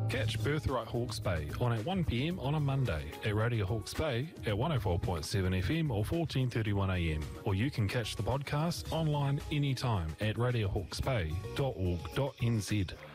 Catch Birthright Hawke's Bay on at 1 p.m. on a Monday at Radio Hawke's Bay at 104.7 FM or 14:31 a.m. Or you can catch the podcast online anytime at radiohawksbay.org.nz.